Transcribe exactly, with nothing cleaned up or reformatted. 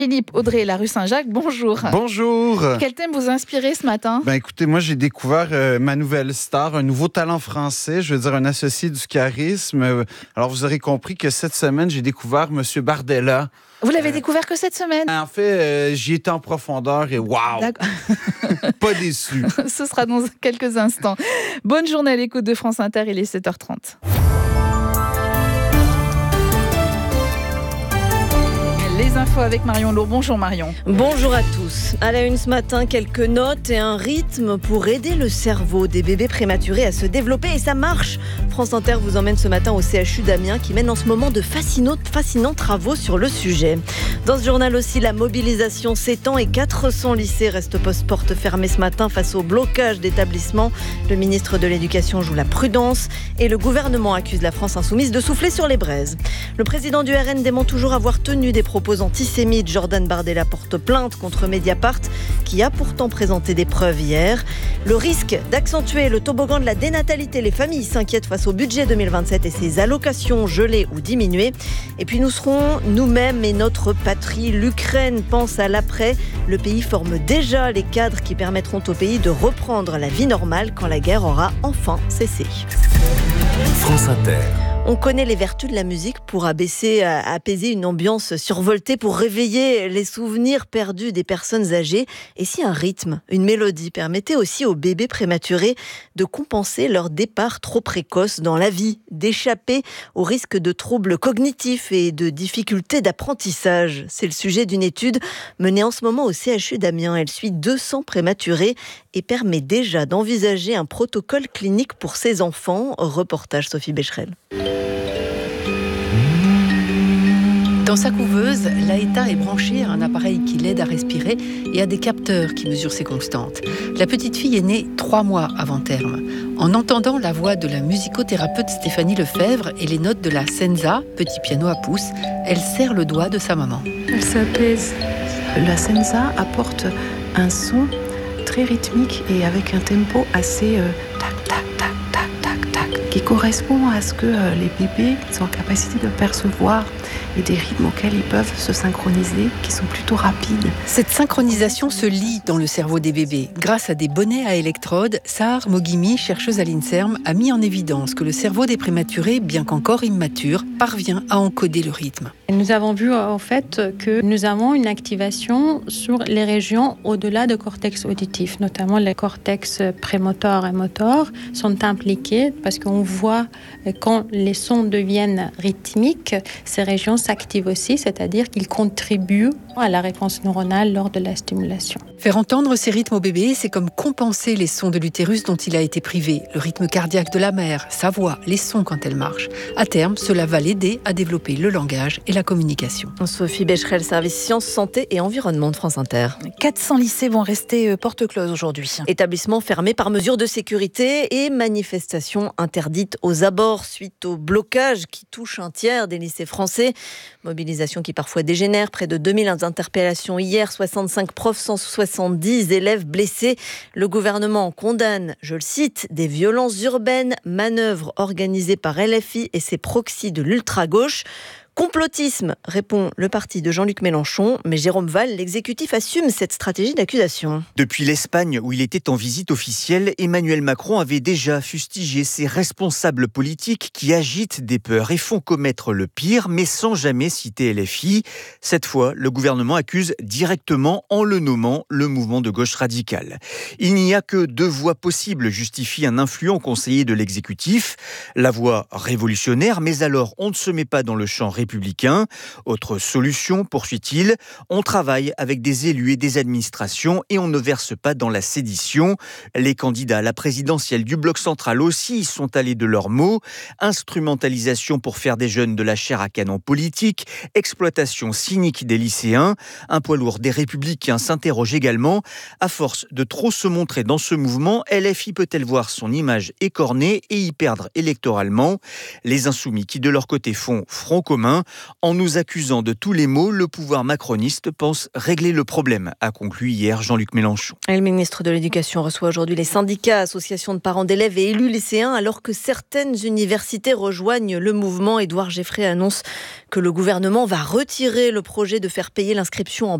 Philippe Audrey, la rue Saint-Jacques, bonjour. Bonjour. Quel thème vous a inspiré ce matin? Ben écoutez, moi j'ai découvert euh, ma nouvelle star, un nouveau talent français, je veux dire un associé du charisme. Euh, alors vous aurez compris que cette semaine, j'ai découvert Monsieur Bardella. Vous l'avez Euh, découvert que cette semaine? En fait, euh, j'y étais en profondeur et waouh, D'accord. pas déçu. Ce sera dans quelques instants. Bonne journée à l'écoute de France Inter, il est sept heures trente. Les infos avec Marion Lourd. Bonjour Marion. Bonjour à tous. À la une ce matin, quelques notes et un rythme pour aider le cerveau des bébés prématurés à se développer. Et ça marche. France Inter vous emmène ce matin au C H U d'Amiens qui mène en ce moment de fascinants, fascinants travaux sur le sujet. Dans ce journal aussi, la mobilisation s'étend et quatre cents lycées restent post-porte fermée ce matin face au blocage d'établissements. Le ministre de l'Éducation joue la prudence et le gouvernement accuse la France insoumise de souffler sur les braises. Le président du R N dément toujours avoir tenu des propos antisémites. Jordan Bardella porte plainte contre Mediapart qui a pourtant présenté des preuves hier. Le risque d'accentuer le toboggan de la dénatalité. Les familles s'inquiètent face au budget deux mille vingt-sept et ses allocations gelées ou diminuées. Et puis nous serons nous-mêmes et notre patrie. L'Ukraine pense à l'après. Le pays forme déjà les cadres qui permettront au pays de reprendre la vie normale quand la guerre aura enfin cessé. France Inter. On connaît les vertus de la musique pour abaisser, apaiser une ambiance survoltée, pour réveiller les souvenirs perdus des personnes âgées. Et si un rythme, une mélodie permettait aussi aux bébés prématurés de compenser leur départ trop précoce dans la vie, d'échapper au risque de troubles cognitifs et de difficultés d'apprentissage? C'est le sujet d'une étude menée en ce moment au C H U d'Amiens. Elle suit deux cents prématurés et permet déjà d'envisager un protocole clinique pour ces enfants. Reportage Sophie Becherel. Dans sa couveuse, Laëta est branchée à un appareil qui l'aide à respirer et à des capteurs qui mesurent ses constantes. La petite fille est née trois mois avant terme. En entendant la voix de la musicothérapeute Stéphanie Lefebvre et les notes de la Senza, petit piano à pouce, elle serre le doigt de sa maman. Elle s'apaise. La Senza apporte un son très rythmique et avec un tempo assez euh, tac, tac, tac, tac, tac, tac, qui correspond à ce que euh, les bébés sont en capacité de percevoir et des rythmes auxquels ils peuvent se synchroniser, qui sont plutôt rapides. Cette synchronisation se lit dans le cerveau des bébés. Grâce à des bonnets à électrodes, Sahar Moghimi, chercheuse à l'INSERM, a mis en évidence que le cerveau des prématurés, bien qu'encore immature, parvient à encoder le rythme. Nous avons vu en fait que nous avons une activation sur les régions au-delà du cortex auditif, notamment les cortex prémoteur et moteur sont impliqués parce qu'on voit quand les sons deviennent rythmiques, ces régions s'activent aussi, c'est-à-dire qu'ils contribuent à la réponse neuronale lors de la stimulation. Faire entendre ces rythmes au bébé, c'est comme compenser les sons de l'utérus dont il a été privé, le rythme cardiaque de la mère, sa voix, les sons quand elle marche. À terme, cela va l'aider à développer le langage et la communication. Sophie Becherel, service sciences, santé et environnement de France Inter. quatre cents lycées vont rester porte close aujourd'hui. Établissement fermé par mesure de sécurité et manifestation interdite aux abords suite au blocage qui touche un tiers des lycées français. Mobilisation qui parfois dégénère, près de deux mille interpellations hier, soixante-cinq profs, cent soixante-dix élèves blessés. Le gouvernement condamne, je le cite, des violences urbaines, manœuvres organisées par L F I et ses proxys de l'ultra-gauche. Complotisme, répond le parti de Jean-Luc Mélenchon, mais Jérôme Valls, l'exécutif assume cette stratégie d'accusation. Depuis l'Espagne, où il était en visite officielle, Emmanuel Macron avait déjà fustigé ses responsables politiques qui agitent des peurs et font commettre le pire, mais sans jamais citer L F I. Cette fois, le gouvernement accuse directement en le nommant le mouvement de gauche radicale. Il n'y a que deux voies possibles, justifie un influent conseiller de l'exécutif. La voie révolutionnaire, mais alors on ne se met pas dans le champ républicain. Autre solution, poursuit-il, on travaille avec des élus et des administrations et on ne verse pas dans la sédition. Les candidats à la présidentielle du bloc central aussi y sont allés de leurs mots. Instrumentalisation pour faire des jeunes de la chair à canon politique, exploitation cynique des lycéens. Un poids lourd des Républicains s'interroge également. À force de trop se montrer dans ce mouvement, L F I peut-elle voir son image écornée et y perdre électoralement? Les insoumis qui de leur côté font front commun un. En nous accusant de tous les maux, le pouvoir macroniste pense régler le problème, a conclu hier Jean-Luc Mélenchon. Et le ministre de l'Éducation reçoit aujourd'hui les syndicats, associations de parents d'élèves et élus lycéens, alors que certaines universités rejoignent le mouvement. Édouard Geffray annonce que le gouvernement va retirer le projet de faire payer l'inscription en